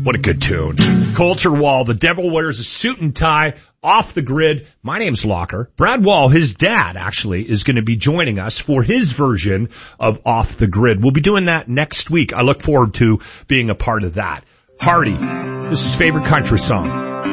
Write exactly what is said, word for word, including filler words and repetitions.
What a good tune. Colter Wall, The Devil Wears a Suit and Tie, Off the Grid. My name's Locker. Brad Wall, his dad, actually, is going to be joining us for his version of Off the Grid. We'll be doing that next week. I look forward to being a part of that. Hardy, this is his favorite country song.